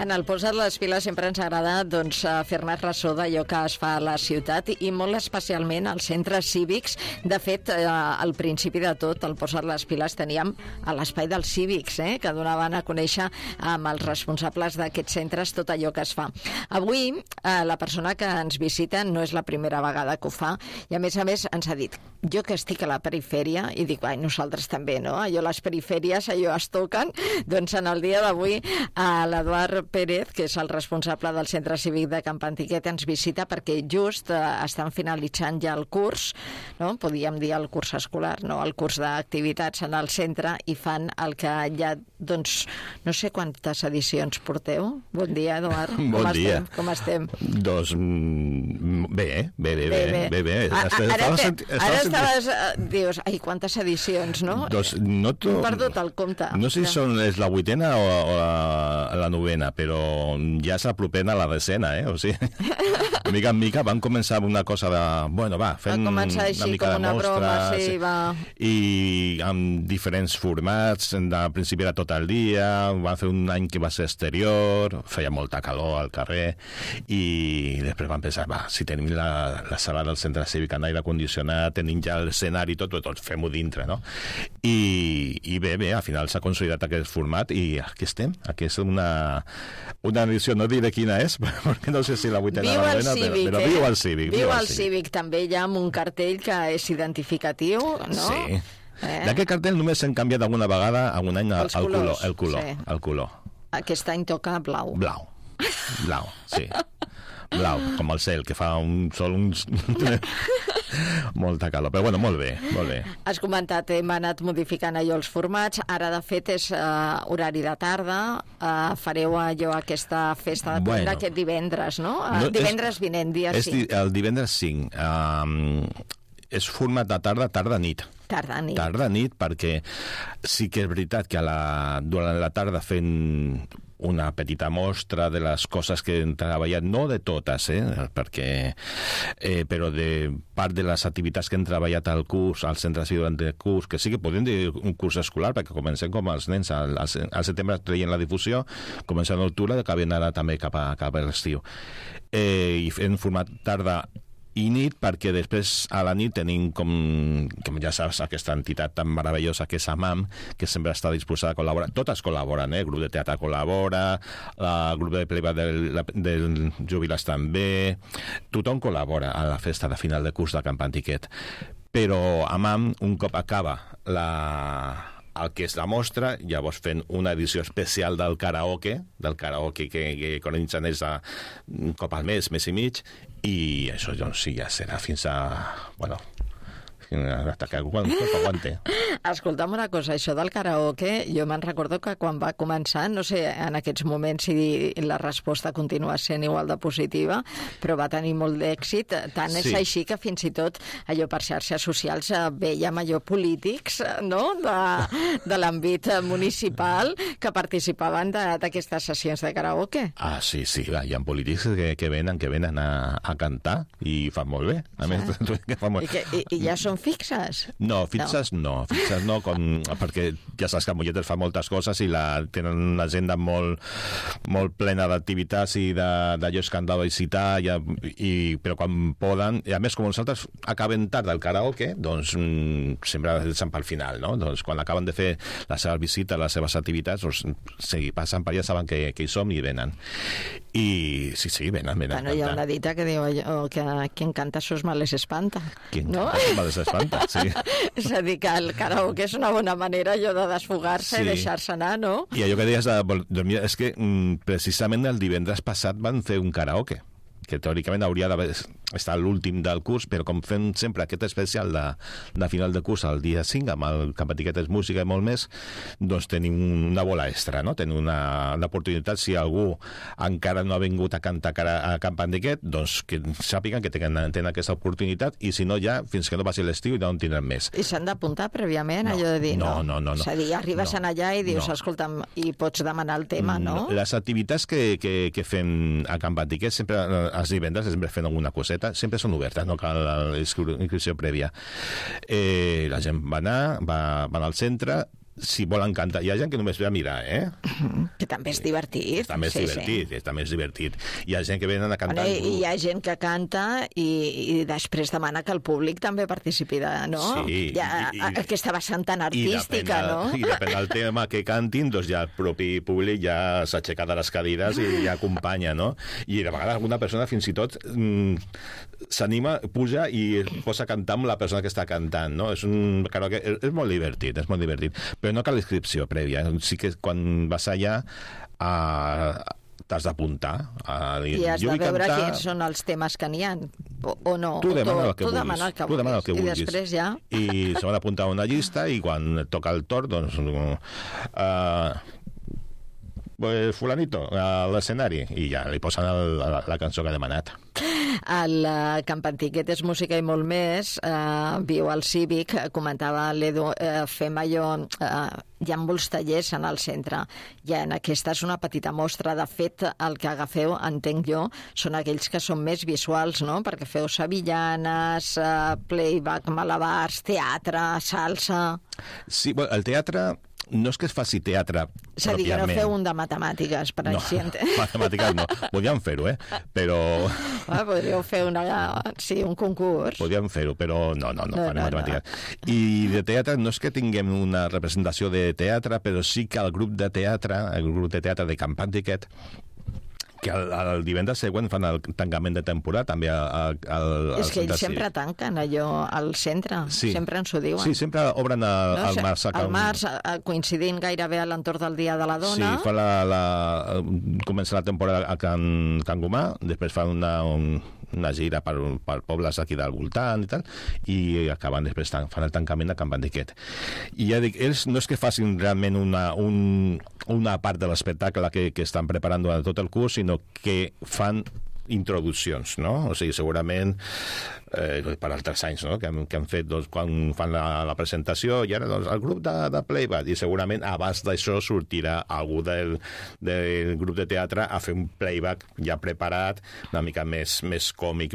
En el Posa't les piles sempre ens agrada doncs, fer-ne ressò d'allò que es fa a la ciutat i molt especialment als centres cívics. De fet, al principi de tot, el Posa't les piles teníem a l'espai dels cívics, que donaven a conèixer amb els responsables d'aquests centres tot allò que es fa. Avui, la persona que ens visita no és la primera vegada que ho fa i, a més, ens ha dit, jo que estic a la perifèria, i dic, nosaltres també, no? Allò, les perifèries, allò es toquen. Doncs en el dia d'avui, l'Eduard Pérez, que és el responsable del Centre Cívic de Camp Antiquet, ens visita perquè just estan finalitzant ja el curs, no? Podríem dir el curs escolar, no? El curs d'activitats en el centre, i fan el que ja, doncs, no sé quantes edicions porteu. Bon dia, Eduard. Bon dia. Com estem? Doncs bé. Ara dius, quantes edicions, no? Doncs he perdut el compte. No sé si és la 8ª o la 9ª, però ja s'apropen a la 10ª, O sigui, de mica en mica van començar amb una cosa de, fent una mica de mostres, i amb diferents formats. Al principi era tot el dia, van fer un any que va ser exterior, feia molta calor al carrer, i després van pensar, si tenim la sala del centre cívic amb aire condicionat, tenim ja l'escenari i tot, fem-ho dintre, no? I bé, al final s'ha consolidat aquest format i aquí estem. Aquí és una edició, no diré quina és, perquè no sé si la 8ª o la 9ª, però viu al Cívic. Viu al Cívic, també ja amb un cartell que és identificatiu, no? Sí. D'aquest cartell només s'han canviat alguna vegada, algun any, el color. Aquest any toca blau. Blau, sí. Blau, com el cel, que fa molta calor. Però molt bé. Has comentat, hem anat modificant allò els formats. Ara, de fet, és horari de tarda. Fareu aquesta festa de Tundra aquest divendres, no? Divendres vinent, dia 5. El divendres 5. És format de tarda-nit. Tarda-nit, perquè sí que és veritat que durant la tarda fent una petita mostra de les coses que hem treballat, no de totes, però de part de les activitats que hem treballat al curs, al centre cívic durant el curs, que sí que podem dir un curs escolar, perquè comencem com els nens al setembre traient la difusió, comencem a l'octubre, que acaben ara també cap a l'estiu. I fent format tarda i nit, perquè després a la nit tenim, com ja saps, aquesta entitat tan meravellosa que és AMAM, que sempre està disposada a col·laborar. Totes col·laboren, el grup de teatre col·labora, el grup de playback del jubilats també, tothom col·labora a la festa de final de curs de Camp Antiquet. Però AMAM, un cop acaba el que és la mostra, llavors fent una edició especial del karaoke que organitzen un cop al mes i mig, i això doncs sí, ja serà fins a... hasta que algú aguante. Escolta'm una cosa, això del karaoke, jo me'n recordo que quan va començar, no sé en aquests moments si la resposta continua sent igual de positiva, però va tenir molt d'èxit, tant és així que fins i tot allò per xarxes socials veiem allò polítics, no?, de l'àmbit municipal que participaven d'aquestes sessions de karaoke. Sí, hi ha polítics que venen a cantar i fan molt bé. A més, I ja són fixes? No, fixes no, perquè ja saps que Molletes fa moltes coses i tenen una agenda molt plena d'activitats i d'allò que han de visitar, però quan poden, i a més com nosaltres acaben tard del karaoke, doncs sempre deixen pel final, no? Doncs quan acaben de fer les seves visites, les seves activitats, doncs si passen per allà saben que hi som i venen. I sí, venen. Bueno, hi ha una dita que diu que quien canta sus males espanta. Quien canta sus males espanta. Sí. És a dir, que el karaoke és una bona manera allò de desfogar-se i deixar-se anar, no? I allò que deies és que precisament el divendres passat van fer un karaoke, que teòricament hauria d'estar l'últim del curs, però com fem sempre aquest especial de final de curs el dia 5, amb el Camp Antiquet és música i molt més, doncs tenim una bola extra, no? Tenim una oportunitat, si algú encara no ha vingut a cantar a Camp Antiquet, doncs que sàpiguen que tenen aquesta oportunitat, i si no ja, fins que no passi l'estiu, ja no en tindrem més. I s'han d'apuntar prèviament, allò de dir no? No. És a dir, arribes allà i dius, escolta'm, i pots demanar el tema, no? Les activitats que fem a Camp Antiquet sempre els divendres sempre fent alguna coseta, sempre són obertes, no cal inscripció prèvia. La gent va anar al centre, si volen cantar. Hi ha gent que només ve a mirar, Que també és divertit. També és divertit, també és divertit. Hi ha gent que venen a cantar... Hi ha gent que canta i després demana que el públic també participi, no? Sí. Aquesta vessant tan artística, no? I depèn del tema que cantin, doncs ja el propi públic ja s'aixeca de les cadires i ja acompanya, no? I de vegades alguna persona fins i tot s'anima, puja i posa a cantar amb la persona que està cantant, no? És molt divertit, és molt divertit. Però no cal inscripció prèvia. Sí que quan vas allà t'has d'apuntar. I has de veure quins són els temes que n'hi ha, o no. Tu demana el que vulguis. I després ja... I se van apuntar a una llista i quan toca el torn, doncs... fulanito, a l'escenari, i ja li posen la cançó que ha demanat. El Camp Antiquet és música i molt més. Viu al Cívic, comentava l'Edu, fem allò... Hi ha molts tallers en el centre. I en aquesta és una petita mostra. De fet, el que agafeu, entenc jo, són aquells que són més visuals, no? Perquè feu sevillanes, playback, malabars, teatre, salsa... Sí, el teatre... No és que es faci teatre pròpiament. És a dir, que no feu un de matemàtiques, per exemple. No, matemàtiques no. Podríem fer-ho, però... Podríeu fer un concurs. Podríem fer-ho, però no farem matemàtiques. I de teatre no és que tinguem una representació de teatre, però sí que el grup de teatre de Camp Antiquet, que el divendres següent fan el tancament de temporada també al és que ells sempre tanquen allò al centre, sempre ens ho diuen. Sí, sempre obren al març. Al març, coincidint gairebé a l'entorn del Dia de la Dona. Sí, comença la temporada a Can Gomà, després fan una gira per pobles aquí del voltant i tal, i acaben després fan el tancament de Camp Antiquet. I ja dic, ells no és que facin realment una part de l'espectacle que estan preparant durant tot el curs, sinó que fan introduccions, no? O sigui, segurament per altres anys, no? que han fet quan fan la presentació, i ara el grup de playback, i segurament abans d'això sortirà algú del grup de teatre a fer un playback ja preparat, una mica més còmic,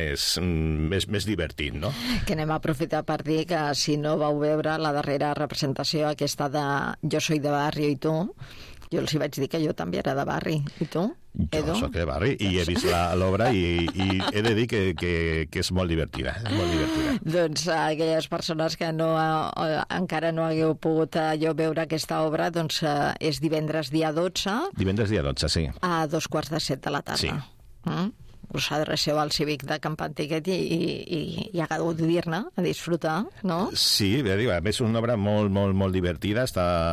més divertit, no? Que anem a aprofitar per dir que si no vau veure la darrera representació, aquesta de Jo soy de barrio i tu, jo els hi vaig dir que jo també era de barri. I tu, Edu? Jo soc de barri i he vist l'obra i he de dir que és molt divertida. Doncs aquelles persones que encara no hagueu pogut veure aquesta obra, doncs és divendres dia 12. Divendres dia 12, sí. A 2:45 de la tarda. Sí. Us adreceu al Cívic de Camp Antiquet i a gaudir-ne, a disfrutar, no? Sí, a més és una obra molt divertida.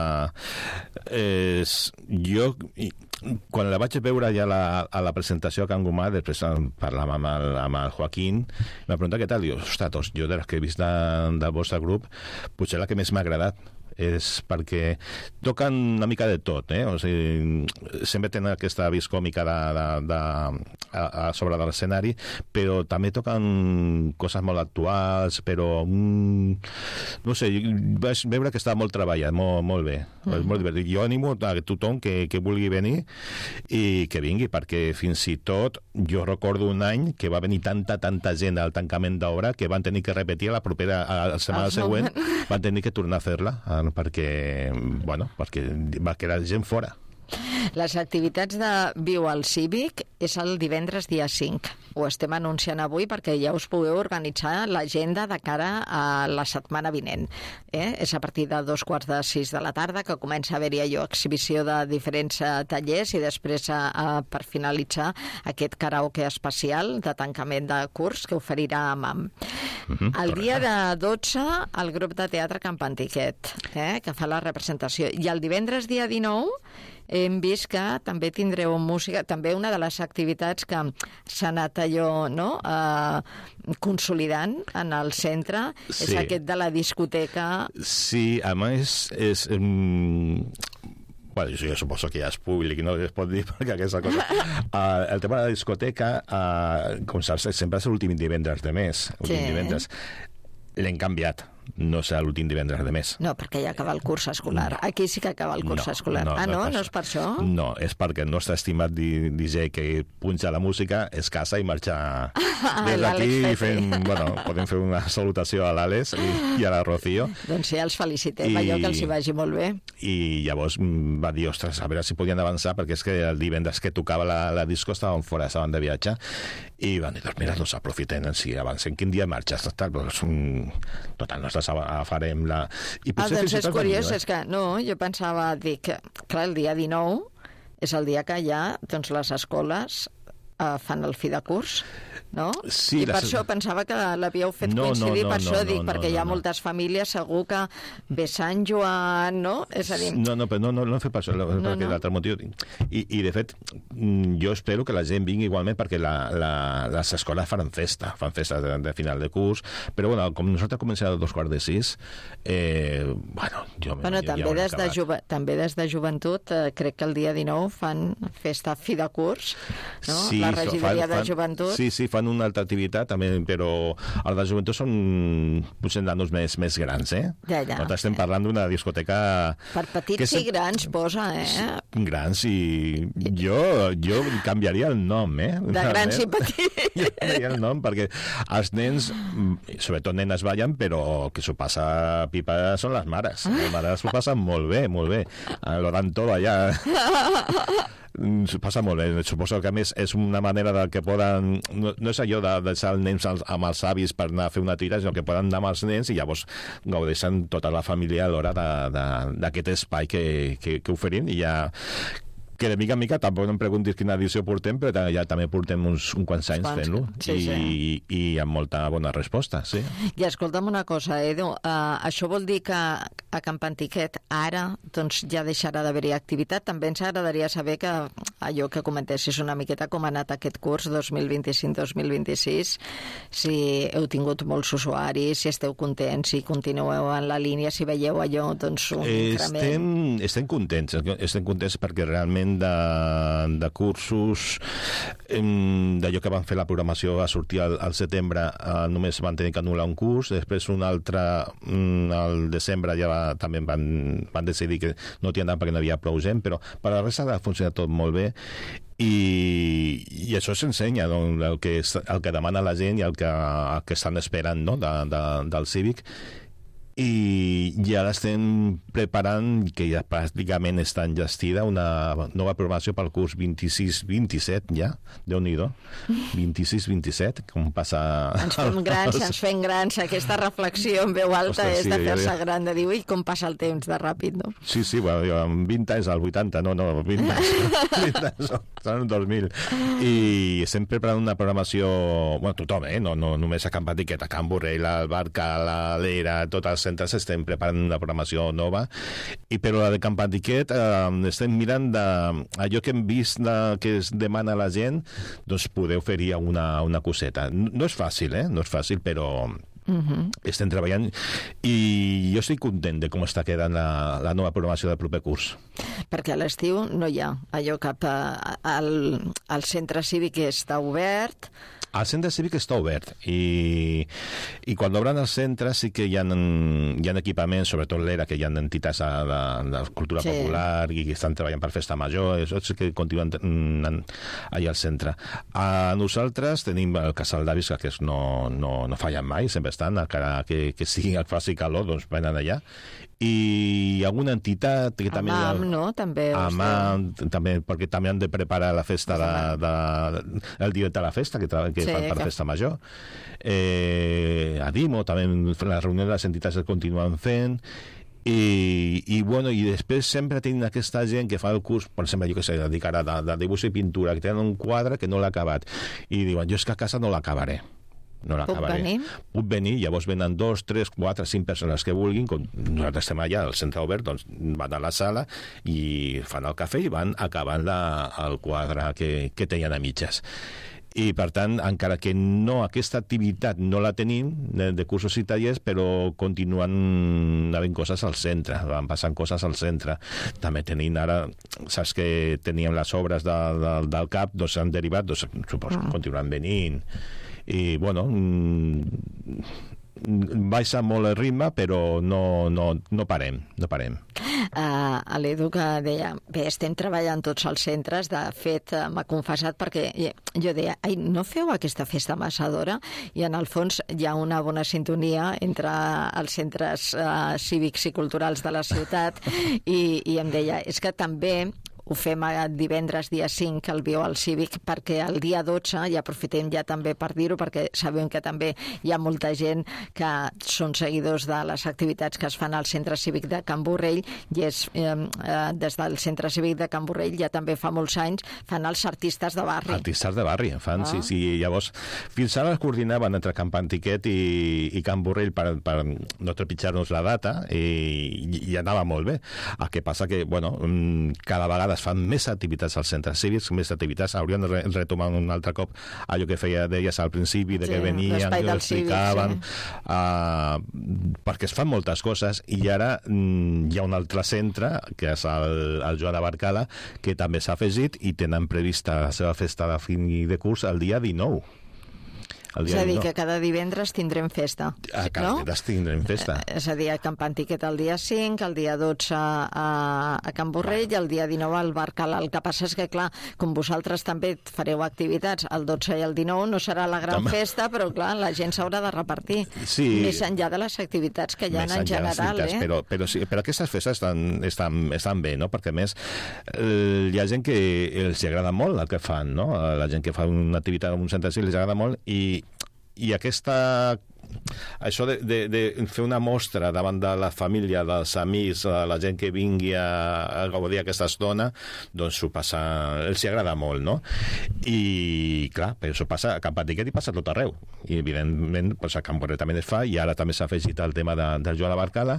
Jo, quan la vaig veure ja a la presentació a Can Gomà, després parlàvem amb el Joaquín, m'ha preguntat què tal, ostres, jo de les que he vist del vostre grup, potser la que més m'ha agradat és perquè toquen una mica de tot, o sigui, sempre tenen aquesta vis còmica a sobre de l'escenari, però també toquen coses molt actuals, però no sé, vaig veure que està molt treballat, molt bé, molt divertit. Jo animo a tothom que vulgui venir i que vingui, perquè fins i tot jo recordo un any que va venir tanta gent al tancament d'obra que van tenir que repetir la setmana següent, van tenir que tornar a fer-la perquè va quedar gent fora. Les activitats de Viu al Cívic és el divendres dia 5. Ho estem anunciant avui perquè ja us pugueu organitzar l'agenda de cara a la setmana vinent. És a partir de 5:15 de la tarda que comença a haver-hi allò, exhibició de diferents tallers i després per finalitzar aquest karaoke especial de tancament de curs que oferirà MAM. El dia de 12 el grup de teatre Camp Antiquet, que fa la representació. I el divendres dia 19 hem vist que també tindreu música, també una de les activitats que s'ha anat allò, no?, consolidant en el centre, sí. És aquest de la discoteca. Sí, a més és... Bueno, jo suposo que ja és públic, no es pot dir perquè aquesta cosa... el tema de la discoteca, com saps, sempre és l'últim divendres de mes. L'hem canviat. no serà l'últim divendres de mes. No, perquè ja acaba el curs escolar. Aquí sí que acaba el curs escolar. No és per això? No, és perquè el nostre estimat DJ que punxa la música es casa i marxa des d'aquí podem fer una salutació a l'Àlex i a la Rocío. Doncs ja els felicitem, allò que els hi vagi molt bé. I llavors va dir, ostres, a veure si podien avançar, perquè és que el divendres que tocava la disco estaven fora, estaven de viatge, i van dir, doncs mira, aprofitem, si avancem, quin dia marxes? Total, nosaltres farem la... Doncs és curiós, és que no, jo pensava, dic, clar, el dia 19 és el dia que ja les escoles fan el fi de curs, no? Sí, I per això pensava que l'havíeu fet coincidir, perquè hi ha moltes famílies, segur que ve Sant Joan, no? És a dir... No, però no hem fet per això, perquè l'altre motiu... I, de fet, jo espero que la gent vingui igualment, perquè les escoles fan festa de final de curs, però, com nosaltres comencem a 5:45, també des de joventut, crec que el dia 19 fan festa fi de curs, no? Sí, la regidoria de joventut. Sí, fan una altra activitat també, però els de joventut són potser nanos més grans, eh? Ja. Nosaltres estem parlant d'una discoteca... Per petits i grans posa, Grans, i jo canviaria el nom, De grans i petits. Jo canviaria el nom, perquè els nens, sobretot nenes ballen, però que s'ho passa pipa són les mares. Les mares s'ho passen molt bé, molt bé. Lo dan todo allà. S'ho passa molt bé. Suposo que a més és una manera de que poden... No és allò de deixar els nens amb els avis per anar a fer una tira, sinó que poden anar amb els nens i llavors gaudeixen tota la família a l'hora d'aquest espai que oferim, i ja... que de mica en mica, tampoc no em preguntis quina edició portem, però ja també portem uns quants anys fent-lo, i amb molta bona resposta, sí. I escolta'm una cosa, Edu, això vol dir que a Camp Antiquet ara ja deixarà d'haver-hi activitat? També ens agradaria saber que allò que comentessis una miqueta com ha anat aquest curs 2025-2026, si heu tingut molts usuaris, si esteu contents, si continueu en la línia, si veieu allò, un increment. Estem contents perquè realment de cursos, d'allò que van fer la programació a sortir al setembre, només van tenir que anul·lar un curs, després un altre al desembre ja també van decidir que no tindran perquè no havia prou gent, però per la resta ha funcionat tot molt bé, i això s'ensenya, el que demana la gent i el que estan esperant, no? del Cívic. I ja l'estem preparant, que ja pràcticament està enllestida, una nova programació pel curs 26-27 ja, Déu-n'hi-do, 26-27, com passa... Ens fem grans, aquesta reflexió en veu alta. Ostres, és de fer-se gran, de dir, ui, com passa el temps de ràpid, no? Sí, bueno, jo amb 20 anys, al 80, no, 20 anys, són 2000. I estem preparant una programació, bueno, tothom, no només a Camp Antiquet, a Can Borrell, al Barca, a l'Era, tots els centres estem preparant una programació nova, però la de Camp Antiquet estem mirant allò que hem vist que es demana la gent, doncs poder oferir una coseta. No és fàcil, no és fàcil, però estem treballant, i jo estic content de com està quedant la nova programació del proper curs. Perquè a l'estiu no hi ha allò cap al centre cívic, està obert. El centre cívic està obert, i quan obren el centre sí que hi ha equipaments, sobretot l'Era, que hi ha entitats de cultura popular i que estan treballant per festa major, això sí que continuen allà al centre. Nosaltres tenim el casal d'avis, que no fallen mai, sempre estan, encara que faci calor, doncs venen allà, i alguna entitat que també... AMAM, no? AMAM, també, perquè també han de preparar la festa el dia de la festa, que fan per la festa major. ADIMO, també la reunió de les entitats que continuen fent, i després sempre tenim aquesta gent que fa el curs, per exemple, jo que sé, dedicarà de dibuix i pintura, que tenen un quadre que no l'ha acabat, i diuen, jo és que a casa no l'acabaré. Puc venir, llavors venen 2, 3, 4, 5 persones que vulguin, com nosaltres estem allà al centre obert, doncs van a la sala i fan el cafè i van acabant el quadre que tenien a mitges. I per tant, encara que aquesta activitat no la tenim de cursos i tallers, però continuen havent coses al centre, van passant coses al centre. També tenim ara, saps que teníem les obres del CAP, doncs s'han derivat, doncs suposo que continuen venint. I bueno, baixa molt el ritme, però no parem. A l'Edu que deia, bé, estem treballant tots els centres, de fet m'ha confessat perquè jo deia, no feu aquesta festa amassadora? I en el fons hi ha una bona sintonia entre els centres cívics i culturals de la ciutat i em deia, és que també ho fem divendres dia 5 al Viu al Cívic perquè el dia 12, i aprofitem ja també per dir-ho perquè sabem que també hi ha molta gent que són seguidors de les activitats que es fan al Centre Cívic de Can Borrell i és des del Centre Cívic de Can Borrell ja també fa molts anys fan els artistes de barri. Artistes de barri, fan, sí. Llavors, fins ara es coordinaven entre Camp Antiquet i Can Borrell per no trepitjar-nos la data i anava molt bé. El que passa que, bueno, cada vegada es fan més activitats als centres cívics, més activitats, haurien de retomar un altre cop allò que deies al principi, de que venien, que ho explicaven, perquè es fan moltes coses, i ara hi ha un altre centre, que és el Joan Abarcala, que també s'ha afegit i tenen prevista la seva festa de fin de curs el dia 19. És a dir, que cada divendres tindrem festa. Cada divendres tindrem festa. És a dir, a Camp Antiquet el dia 5, el dia 12 a Can Borrell i el dia 19 al Barcala. El que passa és que, clar, com vosaltres també fareu activitats el 12 i el 19, no serà la gran festa, però, clar, la gent s'haurà de repartir. Sí. Més enllà de les activitats que hi ha en general. Però aquestes festes estan bé, no? Perquè, a més, hi ha gent que els agrada molt el que fan, no? La gent que fa una activitat en un centre cívic els agrada molt i això de fer una mostra davant de la família, dels amics, de la gent que vingui a gaudir aquesta estona, doncs s'ho passa, els agrada molt, no? I clar, però això passa a Camp Antiquet i passa a tot arreu, i evidentment doncs a Can Borrell també es fa, i ara també s'ha afegit el tema del Joan Abarcala,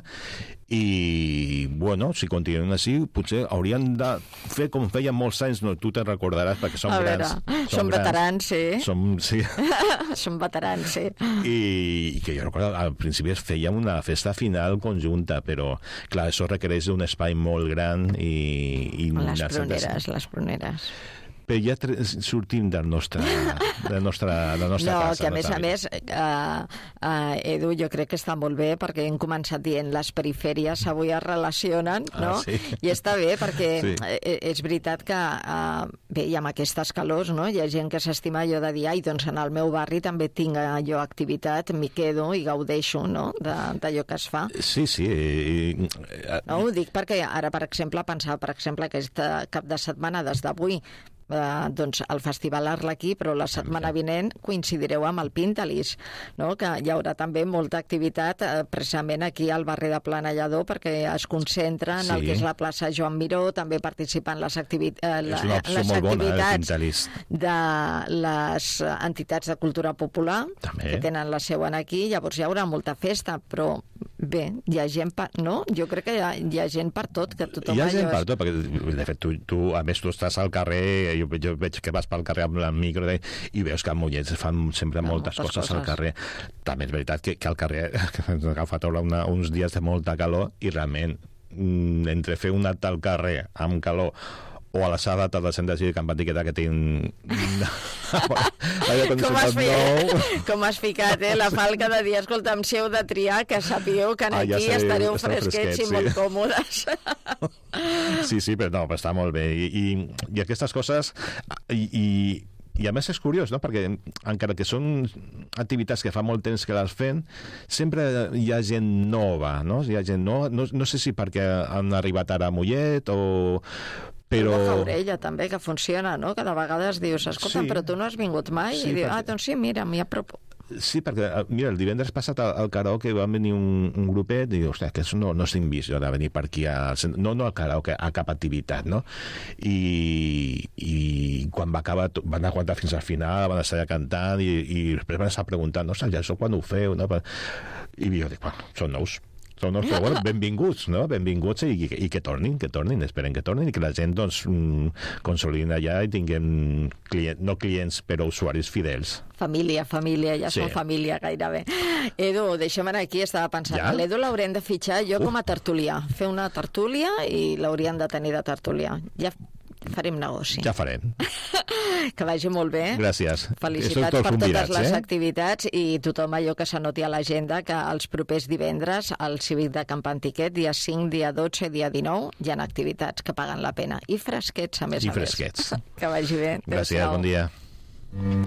i bueno, si continuen així potser haurien de fer com feien molts anys, no, tu te'n recordaràs perquè som grans. Som veterans, sí. Sí. Som veterans, sí. I que jo recordo, al principi es feia una festa final conjunta, però clar, això requereix un espai molt gran i les pruneres. Però ja sortim de la nostra casa. Que a més, Edu, jo crec que està molt bé perquè hem començat dient les perifèries avui es relacionen, no? Sí. I està bé perquè és veritat que bé, i amb aquestes calors, no? Hi ha gent que s'estima allò de dir, doncs en el meu barri també tinc jo activitat, m'hi quedo i gaudeixo, no?, d'allò que es fa. Sí. No, ho dic perquè ara, per exemple, pensava, aquest cap de setmana des d'avui, doncs el Festival Arlequí, però la setmana vinent coincidireu amb el Pintalis, no? Que hi haurà també molta activitat precisament aquí al barri de Planellador perquè es concentra en el que és la plaça Joan Miró, també participen les activitats de les entitats de cultura popular que tenen la seu aquí, llavors hi haurà molta festa, però bé, hi ha gent no? Jo crec que hi ha gent per tot, que tothom... Hi ha gent per tot, perquè de fet tu a més tu estàs al carrer, jo veig que vas pel carrer amb el micro i veus que a Mollet es fan sempre moltes coses al carrer. També és veritat que al carrer ens ha agafat uns dies de molta calor i realment entre fer un acte al carrer amb calor o a la sala de centre cívic Camp Antiquet que tinc... Com has ficat, la falca de dir, escolta'm, si heu de triar, que sapigueu que aquí estareu fresquets i molt còmodes. Sí, però està molt bé. I aquestes coses... I a més és curiós, no? Perquè encara que són activitats que fa molt temps que les fem, sempre hi ha gent nova, no? Hi ha gent nova, no sé si perquè han arribat ara a Mollet o... Però... La Faurella també, que funciona, no? Cada vegada es dius, escolta, però tu no has vingut mai? I diu, doncs sí, mira, m'hi apropo. Sí, perquè, mira, el divendres passat al karaoke va venir un grupet i diu, ostres, que no estic vist jo de venir per aquí, no al karaoke, a cap activitat, no? I quan va acabar, van aguantar fins al final, van estar allà cantant i després van estar preguntant, no, ja això quan ho feu, no? I jo dic, bueno, són nous. Però bueno, benvinguts, no? Benvinguts i que tornin, esperen que tornin i que la gent doncs consolidin allà i tinguem no clients, però usuaris fidels. Família, ja són família gairebé. Edu, deixa'm anar aquí, estava pensant, l'Edu l'haurem de fitxar jo com a tertulià, fer una tertúlia i l'hauríem de tenir de tertulià. Ja farem negoci. Ja farem. Que vagi molt bé. Gràcies. Felicitats per totes les activitats i tothom allò que s'anoti a l'agenda que els propers divendres al Cívic de Camp Antiquet, dia 5, dia 12, dia 19, hi ha activitats que paguen la pena. I fresquets, a més a més. I fresquets. Que vagi bé. Gràcies, bon dia.